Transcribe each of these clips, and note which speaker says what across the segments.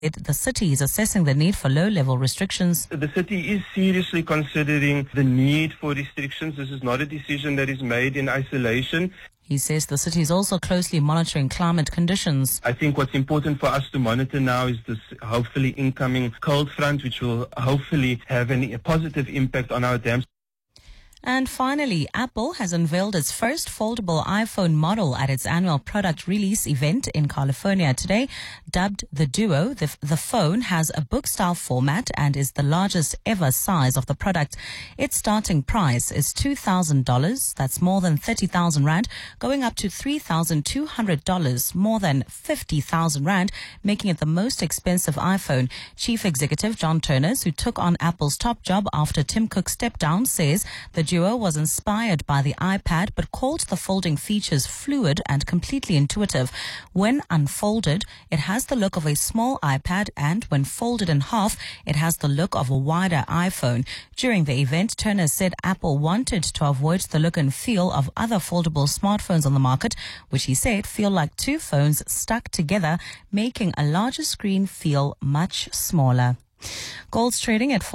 Speaker 1: The city is assessing the need for low-level restrictions.
Speaker 2: The city is seriously considering the need for restrictions. This is not a decision that is made in isolation.
Speaker 1: He says the city is also closely monitoring climate conditions.
Speaker 2: I think what's important for us to monitor now is this hopefully incoming cold front, which will hopefully have a positive impact on our dams.
Speaker 1: And finally, Apple has unveiled its first foldable iPhone model at its annual product release event in California today. Dubbed the Duo, the phone has a book-style format and is the largest ever size of the product. Its starting price is $2,000. That's more than 30,000 Rand, going up to $3,200, more than 50,000 Rand, making it the most expensive iPhone. Chief Executive John Turners, who took on Apple's top job after Tim Cook stepped down, says the Duo was inspired by the iPad but called the folding features fluid and completely intuitive. When unfolded, it has the look of a small iPad, and when folded in half, it has the look of a wider iPhone. During the event, Turner said Apple wanted to avoid the look and feel of other foldable smartphones on the market, which he said feel like two phones stuck together, making a larger screen feel much smaller. Gold's trading at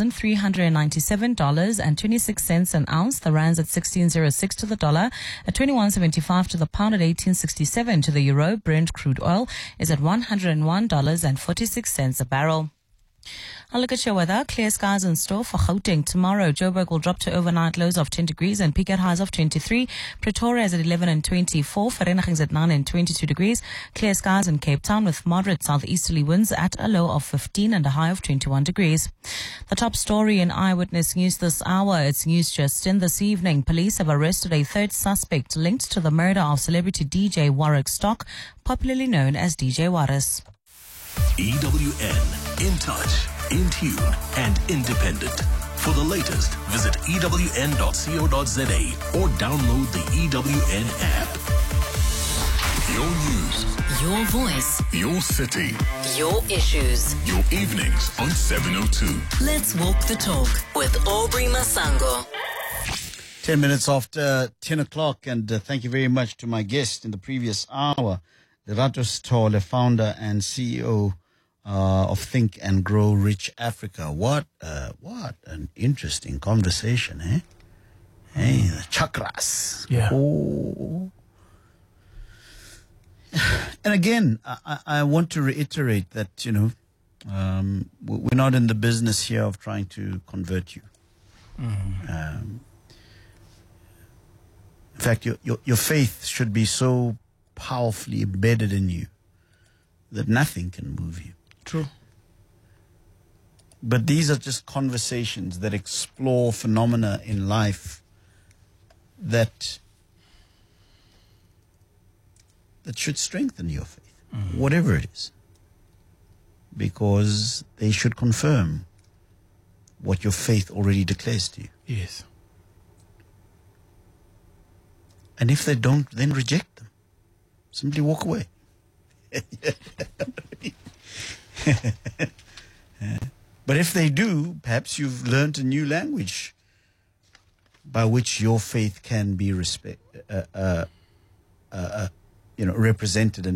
Speaker 1: $4,397.26 an ounce. The rand's at 16.06 to the dollar, at 21.75 to the pound, at 18.67 to the euro. Brent crude oil is at $101.46 a barrel. I'll look at your weather. Clear skies in store for Gauteng tomorrow. Joburg will drop to overnight lows of 10 degrees and peak at highs of 23. Pretoria is at 11 and 24. Vereeniging is at 9 and 22 degrees. Clear skies in Cape Town with moderate southeasterly winds at a low of 15 and a high of 21 degrees. The top story in Eyewitness News this hour. It's news just in this evening. Police have arrested a third suspect linked to the murder of celebrity DJ Warwick Stock, popularly known as DJ Warris.
Speaker 3: EWN, in touch, in tune, and independent. For the latest, visit ewn.co.za or download the EWN app. Your news,
Speaker 4: your voice,
Speaker 3: your city,
Speaker 4: your issues,
Speaker 3: your evenings on 702.
Speaker 4: Let's walk the talk with Aubrey Masango.
Speaker 5: 10 minutes after 10 o'clock, and thank you very much to my guest in the previous hour, Lerato Sithole, founder and CEO of Think and Grow Rich Africa. What an interesting conversation, eh? Hey, the chakras.
Speaker 6: Yeah.
Speaker 5: Oh. And again, I want to reiterate that, we're not in the business here of trying to convert you. In fact, your faith should be so powerfully embedded in you that nothing can move you.
Speaker 6: True.
Speaker 5: But these are just conversations that explore phenomena in life that should strengthen your faith, whatever it is, because they should confirm what your faith already declares to you.
Speaker 6: Yes.
Speaker 5: And if they don't, then reject them. Simply walk away. But if they do, perhaps you've learned a new language by which your faith can be represented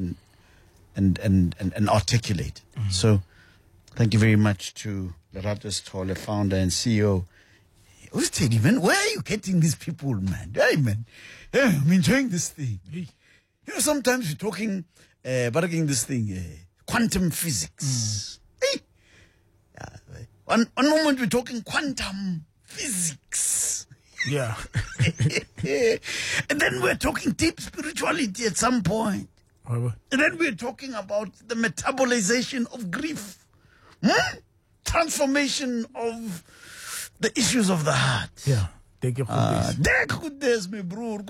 Speaker 5: and articulated. So, thank you very much to Lerato Sithole, founder and CEO. Who's Teddy, man? Where are you getting these people, man? Hey, man. Yeah, I'm enjoying this thing. Sometimes we're talking, this thing, quantum physics. Hey. One moment we're talking quantum physics.
Speaker 6: Yeah.
Speaker 5: And then we're talking deep spirituality at some point. And then we're talking about the metabolization of grief. Transformation of the issues of the heart.
Speaker 6: Yeah. Thank you for
Speaker 5: this. My bro.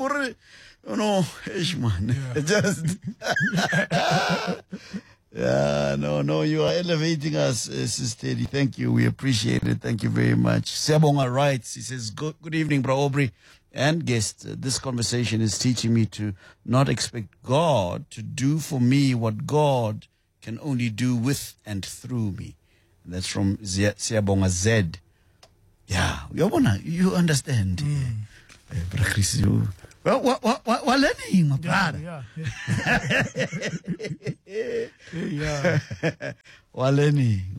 Speaker 5: Man. Just. No, you are elevating us, Sis Teddy. Thank you. We appreciate it. Thank you very much. Sebonga writes, he says, good evening, Bro Aubrey and guest. This conversation is teaching me to not expect God to do for me what God can only do with and through me. And that's from Sebonga Z. Yeah, you understand. Chris, Well, learning, my brother.
Speaker 6: Yeah.
Speaker 5: We're learning,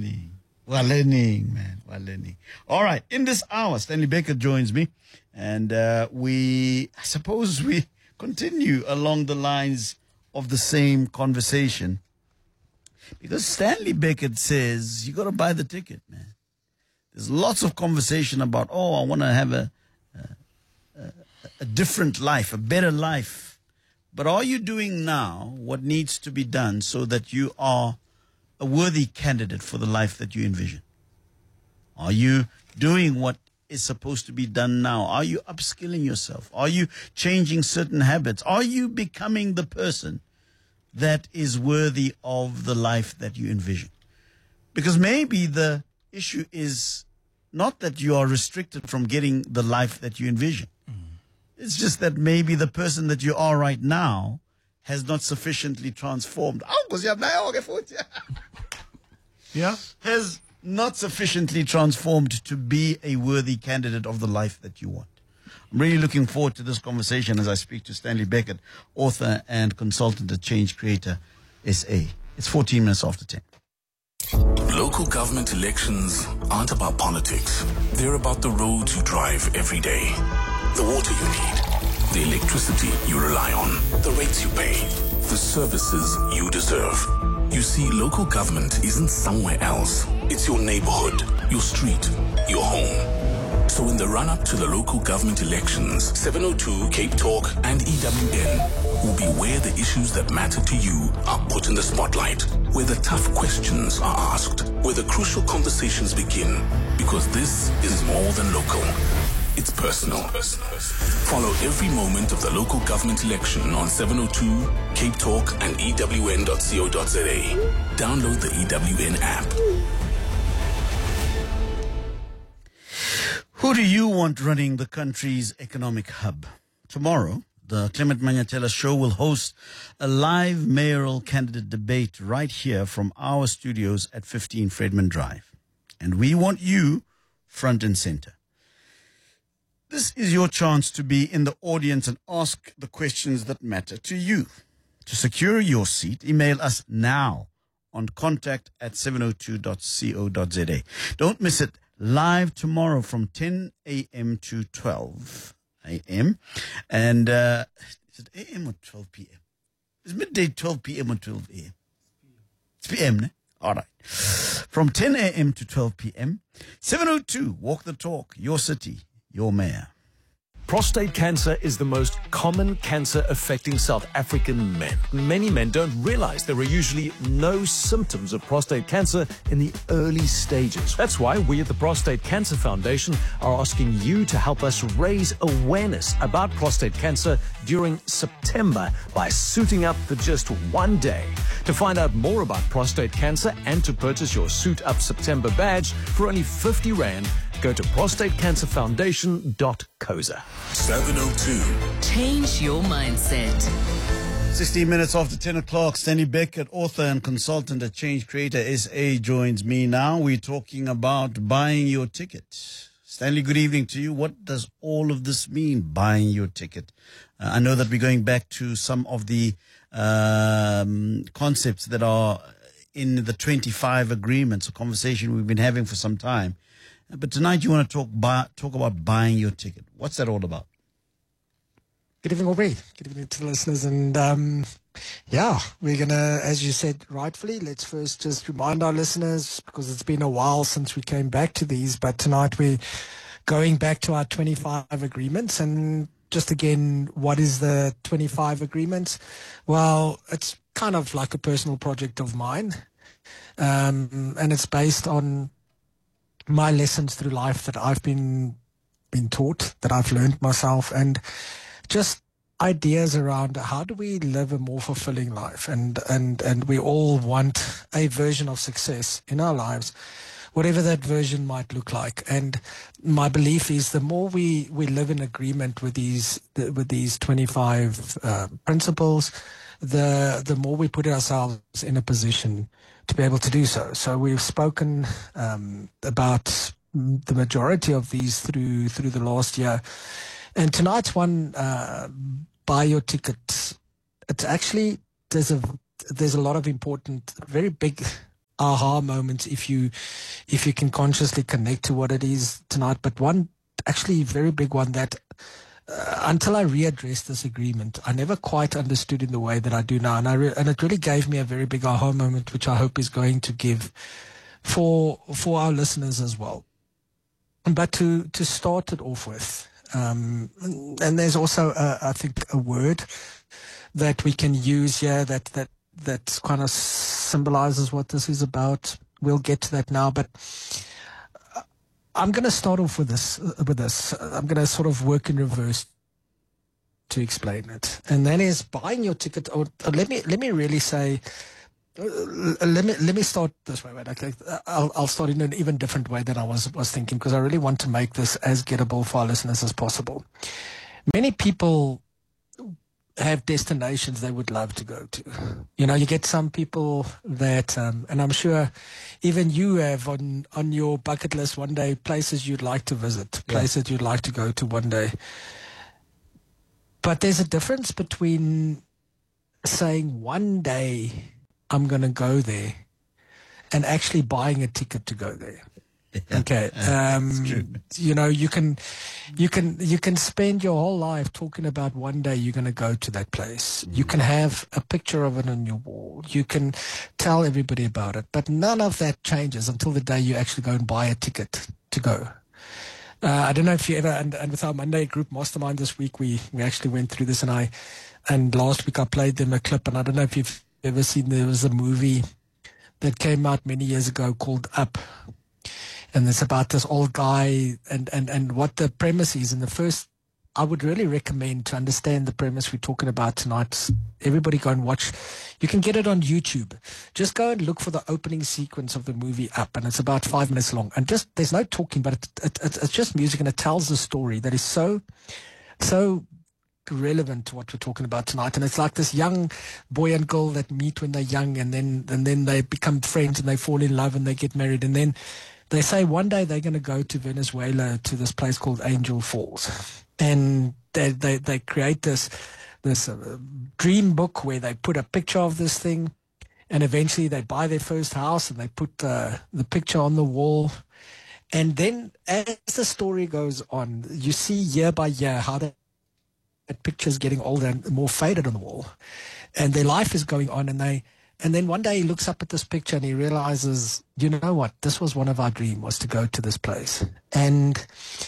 Speaker 5: man. We're learning. All right. In this hour, Stanley Baker joins me, and I suppose we continue along the lines of the same conversation, because Stanley Beckett says you got to buy the ticket, man. There's lots of conversation about, I want to have a different life, a better life. But are you doing now what needs to be done so that you are a worthy candidate for the life that you envision? Are you doing what is supposed to be done now? Are you upskilling yourself? Are you changing certain habits? Are you becoming the person that is worthy of the life that you envision? Because maybe the issue is not that you are restricted from getting the life that you envision. It's just that maybe the person that you are right now has not sufficiently transformed.
Speaker 6: Yeah.
Speaker 5: Has not sufficiently transformed to be a worthy candidate of the life that you want. I'm really looking forward to this conversation as I speak to Stanley Beckett, author and consultant at Change Creator SA. It's 14 minutes after 10.
Speaker 3: Local government elections aren't about politics. They're about the roads you drive every day, the water you need, the electricity you rely on, the rates you pay, the services you deserve. You see, local government isn't somewhere else. It's your neighborhood, your street, your home. So in the run-up to the local government elections, 702, Cape Talk, and EWN will be where the issues that matter to you are put in the spotlight, where the tough questions are asked, where the crucial conversations begin, because this is more than local. It's personal. Follow every moment of the local government election on 702, Cape Talk, and EWN.co.za. Download the EWN app.
Speaker 5: Who do you want running the country's economic hub? Tomorrow, the Clement Manyatela Show will host a live mayoral candidate debate right here from our studios at 15 Fredman Drive. And we want you front and center. This is your chance to be in the audience and ask the questions that matter to you. To secure your seat, email us now on contact@702.co.za. Don't miss it. Live tomorrow from 10 a.m. to 12 a.m. And is it a.m. or 12 p.m.? Is midday 12 p.m. or 12 a.m.? It's p.m., ne? All right. From 10 a.m. to 12 p.m. 702, Walk the Talk, your city, your mayor.
Speaker 7: Prostate cancer is the most common cancer affecting South African men. Many men don't realize there are usually no symptoms of prostate cancer in the early stages. That's why we at the Prostate Cancer Foundation are asking you to help us raise awareness about prostate cancer during September by suiting up for just one day. To find out more about prostate cancer and to purchase your Suit Up September badge for only 50 Rand, go to prostatecancerfoundation.coza.
Speaker 3: 702.
Speaker 4: Change your mindset.
Speaker 5: 16 minutes after 10 o'clock, Stanley Beckett, author and consultant at Change Creator SA, joins me now. We're talking about buying your ticket. Stanley, good evening to you. What does all of this mean, buying your ticket? I know that we're going back to some of the concepts that are in the 25 agreements, a conversation we've been having for some time. But tonight you want to talk about buying your ticket. What's that all about?
Speaker 8: Good evening, Aubrey. Good evening to the listeners. And we're going to, as you said rightfully, let's first just remind our listeners, because it's been a while since we came back to these, but tonight we're going back to our 25 agreements. And just again, what is the 25 agreements? Well, it's kind of like a personal project of mine. And it's based on my lessons through life that I've been taught, that I've learned myself, and just ideas around how do we live a more fulfilling life. And we all want a version of success in our lives, whatever that version might look like. And my belief is the more we live in agreement with these 25 principles, the more we put ourselves in a position to be able to do so. So we've spoken about the majority of these through the last year. And tonight's one, buy your ticket. It's actually, there's a lot of important, very big aha moments if you can consciously connect to what it is tonight. But one actually very big one that until I readdressed this agreement, I never quite understood in the way that I do now. And it really gave me a very big aha moment, which I hope is going to give for our listeners as well. But to start it off with, and there's also, I think, a word that we can use here that kind of symbolizes what this is about. We'll get to that now, but I'm going to start off with this. I'm going to sort of work in reverse to explain it, and that is buying your ticket. Or let me really say. Let me start this way. Right? Okay, I'll start in an even different way than I was thinking, because I really want to make this as gettable for our listeners as possible. Many people have destinations they would love to go to. You know, you get some people that, and I'm sure even you have on your bucket list one day places you'd like to visit, places you'd like to go to one day. But there's a difference between saying one day I'm going to go there and actually buying a ticket to go there. Okay. You know, you can spend your whole life talking about one day you're going to go to that place. You can have a picture of it on your wall. You can tell everybody about it, but none of that changes until the day you actually go and buy a ticket to go. I don't know if you ever, and with our Monday group mastermind this week, we actually went through this, and last week I played them a clip, and I don't know if you've ever seen, there was a movie that came out many years ago called Up. And it's about this old guy and what the premise is. And the first, I would really recommend to understand the premise we're talking about tonight. Everybody go and watch. You can get it on YouTube. Just go and look for the opening sequence of the movie Up. And it's about 5 minutes long. And just, there's no talking, but it's just music, and it tells a story that is so relevant to what we're talking about tonight. And it's like this young boy and girl that meet when they're young, and then they become friends, and they fall in love, and they get married, and then they say one day they're going to go to Venezuela, to this place called Angel Falls. And they create this dream book where they put a picture of this thing, and eventually they buy their first house, and they put the picture on the wall. And then as the story goes on, you see year by year how that picture's getting older and more faded on the wall. And their life is going on, and then one day he looks up at this picture and he realizes, you know what, this was one of our dreams, was to go to this place. And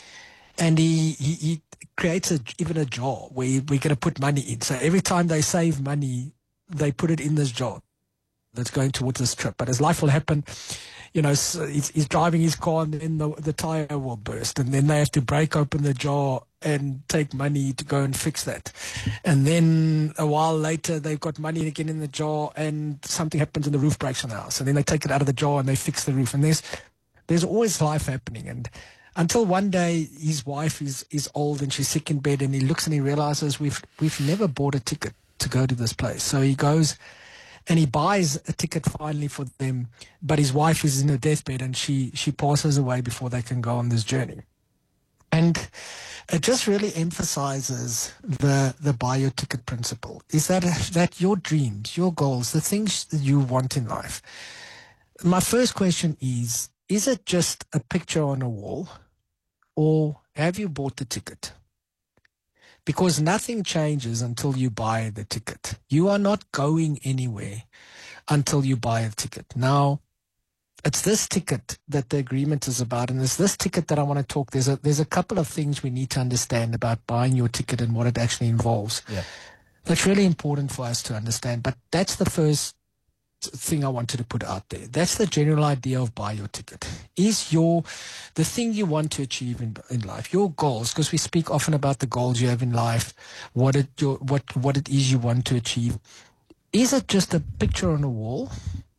Speaker 8: he creates even a jar where we're going to put money in. So every time they save money, they put it in this jar that's going towards this trip. But his life will happen, you know, so he's driving his car, and then the tire will burst, and then they have to break open the jar and take money to go and fix that. And then a while later, they've got money again in the jar, and something happens and the roof breaks on the house. And then they take it out of the jar and they fix the roof. And there's always life happening. And until one day his wife is old and she's sick in bed, and he looks and he realizes we've never bought a ticket to go to this place. So he goes and he buys a ticket finally for them, but his wife is in her deathbed, and she passes away before they can go on this journey. And it just really emphasizes the buy your ticket principle, is that your dreams, your goals, the things that you want in life. My first question is it just a picture on a wall, or have you bought the ticket? Because nothing changes until you buy the ticket. You are not going anywhere until you buy a ticket. Now, it's this ticket that the agreement is about, and it's this ticket that I want to talk. There's a couple of things we need to understand about buying your ticket and what it actually involves. Yeah. That's really important for us to understand, but that's the first thing I wanted to put out there. That's the general idea of buy your ticket. Is the thing you want to achieve in life, your goals, because we speak often about the goals you have in life, what it is you want to achieve. Is it just a picture on a wall,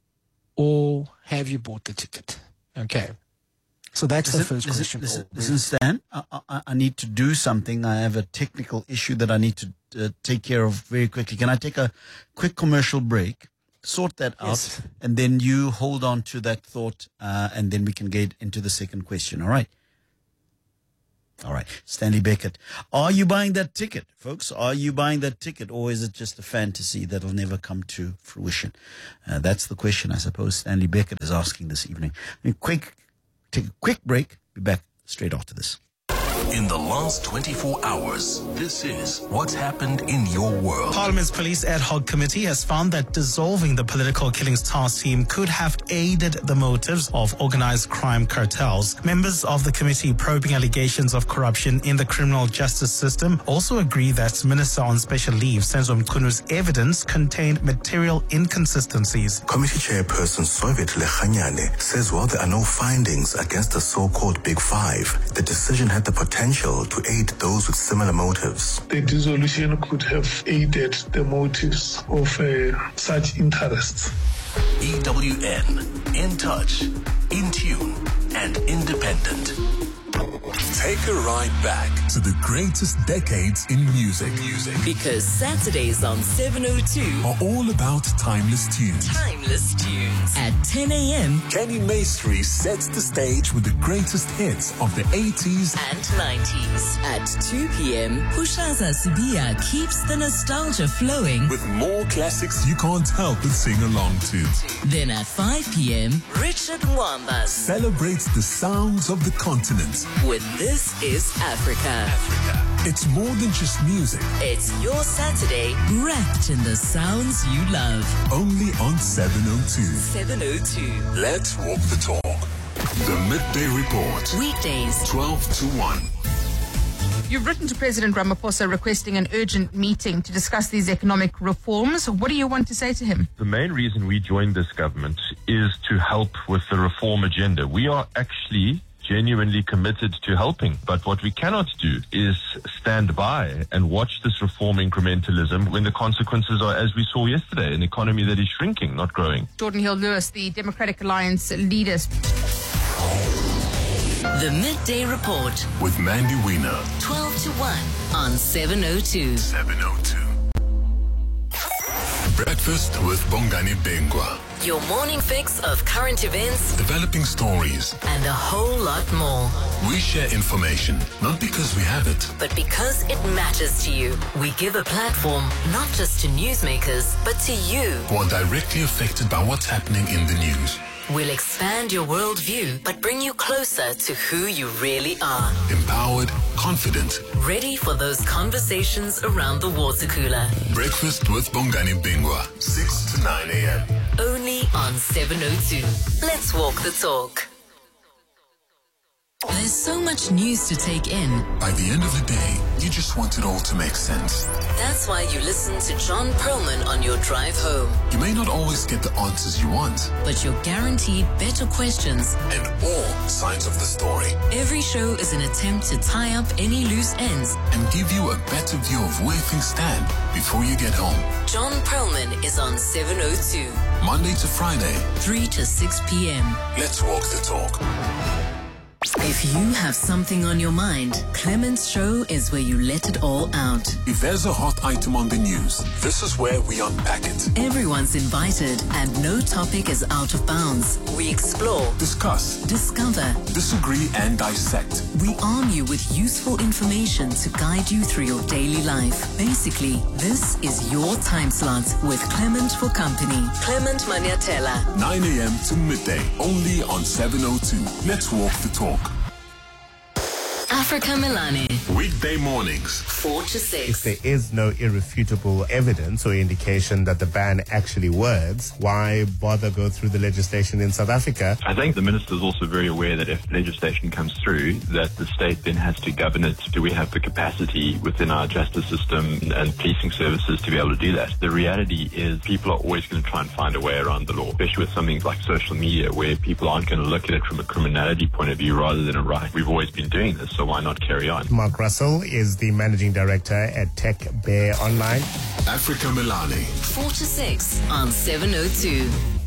Speaker 8: or have you bought the ticket? Okay. So that's the first question.
Speaker 5: Listen, Stan, I need to do something. I have a technical issue that I need to take care of very quickly. Can I take a quick commercial break, sort that out, yes, and then you hold on to that thought, and then we can get into the second question, all right? All right. Stanley Beckett. Are you buying that ticket, folks? Are you buying that ticket, or is it just a fantasy that'll never come to fruition? That's the question, I suppose, Stanley Beckett is asking this evening. Take a quick break. Be back straight after this.
Speaker 3: In the last 24 hours, this is what's happened in your world.
Speaker 9: Parliament's Police Ad Hoc Committee has found that dissolving the Political Killings Task Team could have aided the motives of organized crime cartels. Members of the committee probing allegations of corruption in the criminal justice system also agree that Minister on Special Leave, Senzo Mkunu's evidence contained material inconsistencies.
Speaker 10: Committee Chairperson Soviet Lekhanyane says while there are no findings against the so-called Big Five, the decision had the potential to aid those with similar motives.
Speaker 11: The dissolution could have aided the motives of such interests.
Speaker 3: EWN, in touch, in tune, and independent. Take a ride back to the greatest decades in music.
Speaker 4: Because Saturdays on 702
Speaker 3: are all about timeless tunes.
Speaker 4: Timeless tunes. At 10 a.m.
Speaker 3: Kenny Maestri sets the stage with the greatest hits of the 80s
Speaker 4: and 90s. At 2 p.m. Pushaza Sibia keeps the nostalgia flowing
Speaker 3: with more classics you can't help but sing along to.
Speaker 4: Then at 5 p.m. Richard Mwambas
Speaker 3: celebrates the sounds of the continent
Speaker 4: with This Is Africa.
Speaker 3: It's more than just music.
Speaker 4: It's your Saturday wrapped in the sounds you love.
Speaker 3: Only on 702.
Speaker 4: 702.
Speaker 3: Let's walk the talk. The Midday Report.
Speaker 4: Weekdays
Speaker 3: 12 to 1.
Speaker 12: You've written to President Ramaphosa requesting an urgent meeting to discuss these economic reforms. What do you want to say to him?
Speaker 13: The main reason we joined this government is to help with the reform agenda. We are actually genuinely committed to helping. But what we cannot do is stand by and watch this reform incrementalism when the consequences are, as we saw yesterday, an economy that is shrinking, not growing.
Speaker 12: Jordan Hill-Lewis, the Democratic Alliance leader.
Speaker 4: The Midday Report
Speaker 3: with Mandy Wiener.
Speaker 4: 12 to 1 on 702.
Speaker 3: 702. Breakfast with Bongani Bengwa.
Speaker 4: Your morning fix of current events,
Speaker 3: developing stories,
Speaker 4: and a whole lot more.
Speaker 3: We share information, not because we have it,
Speaker 4: but because it matters to you. We give a platform not just to newsmakers, but to you,
Speaker 3: who are directly affected by what's happening in the news.
Speaker 4: We'll expand your worldview, but bring you closer to who you really are.
Speaker 3: Empowered, confident,
Speaker 4: ready for those conversations around the water cooler.
Speaker 3: Breakfast with Bongani Bengwa, 6 to 9 a.m.
Speaker 4: Only on 702. Let's walk the talk. There's so much news to take in.
Speaker 3: By the end of the day, you just want it all to make sense.
Speaker 4: That's why you listen to John Perlman on your drive home.
Speaker 3: You may not always get the answers you want,
Speaker 4: but you're guaranteed better questions
Speaker 3: and all sides of the story.
Speaker 4: Every show is an attempt to tie up any loose ends
Speaker 3: and give you a better view of where things stand before you get home.
Speaker 4: John Perlman is on 702.
Speaker 3: Monday to Friday,
Speaker 4: 3 to 6 p.m.
Speaker 3: Let's walk the talk.
Speaker 4: If you have something on your mind, Clement's Show is where you let it all out.
Speaker 3: If there's a hot item on the news, this is where we unpack it.
Speaker 4: Everyone's invited and no topic is out of bounds. We explore,
Speaker 3: discuss,
Speaker 4: discover,
Speaker 3: disagree and dissect.
Speaker 4: We arm you with useful information to guide you through your daily life. Basically, this is your time slot with Clement for company. Clement Maniatela.
Speaker 3: 9 a.m. to midday, only on 702. Let's walk the talk.
Speaker 4: Africa Milani.
Speaker 3: Weekday mornings,
Speaker 4: 4 to 6.
Speaker 14: If there is no irrefutable evidence or indication that the ban actually works, why bother go through the legislation in South Africa?
Speaker 15: I think the minister is also very aware that if legislation comes through, that the state then has to govern it. Do we have the capacity within our justice system and policing services to be able to do that? The reality is people are always going to try and find a way around the law, especially with something like social media where people aren't going to look at it from a criminality point of view rather than a right. We've always been doing this, so why not carry on?
Speaker 14: Mark Russell is the managing director at Tech Bear Online.
Speaker 3: Africa Milani.
Speaker 4: 4 to 6 on 702.